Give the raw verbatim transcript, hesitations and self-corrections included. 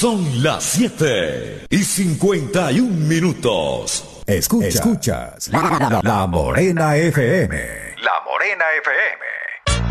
Son las siete y cincuenta y un minutos. Escuchas, Escuchas la, la, la Morena F M. La Morena F M.